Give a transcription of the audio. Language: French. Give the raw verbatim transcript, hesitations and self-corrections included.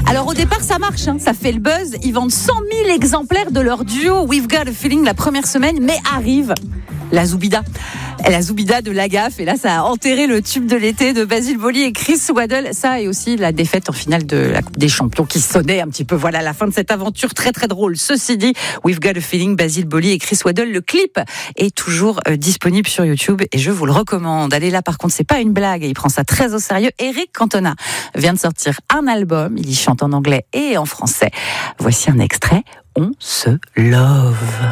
Alors au départ ça marche, hein, ça fait le buzz, ils vendent cent mille exemplaires de leur duo We've Got a Feeling la première semaine, mais arrive la Zoubida. La Zoubida de Lagaffe, et là ça a enterré le tube de l'été de Basile Boli et Chris Waddle. Ça et aussi la défaite en finale de la Coupe des Champions qui sonnait un petit peu. Voilà la fin de cette aventure très très drôle. Ceci dit, We've Got a Feeling, Basile Boli et Chris Waddle, le clip est toujours euh, disponible sur YouTube et je vous le recommande. Allez là par contre c'est pas une blague, il prend ça très au sérieux. Eric Cantona vient de sortir un album, il y chante en anglais et en français. Voici un extrait, On se love.